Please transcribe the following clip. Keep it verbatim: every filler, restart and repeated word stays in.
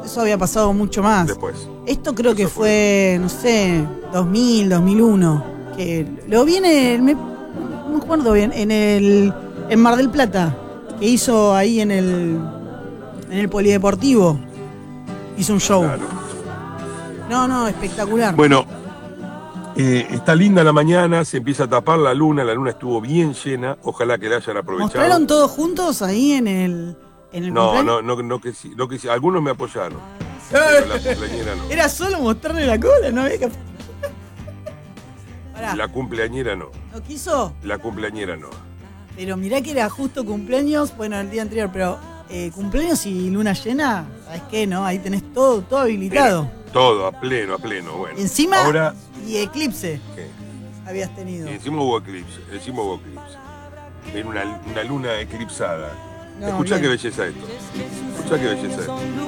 Eso había pasado mucho más. Después. Esto creo Eso que fue. fue, no sé, dos mil, dos mil uno. Que lo vi en el, me- no me acuerdo bien, en el en Mar del Plata, que hizo ahí en el en el Polideportivo. Hizo un show. Claro. No, no, espectacular. Bueno, eh, está linda la mañana, se empieza a tapar la luna, la luna estuvo bien llena, ojalá que la hayan aprovechado. ¿Mostraron todos juntos ahí en el, en el No, cumpleaños? no, no, no que sí, no que sí. Algunos me apoyaron, pero la cumpleañera no. Era solo mostrarle la cola, ¿no? Había que... Pará, La cumpleañera no, ¿no quiso? la cumpleañera no. Pero mirá que era justo cumpleaños, bueno, el día anterior, pero eh, cumpleaños y luna llena, ¿sabes qué, no? Ahí tenés todo, todo habilitado. Era todo, a pleno, a pleno, bueno. Y encima, Ahora, y eclipse ¿qué? habías tenido. Y encima hubo eclipse, encima hubo eclipse. Era una, una luna eclipsada. No, Escuchá bien. qué belleza esto. Escuchá qué belleza esto.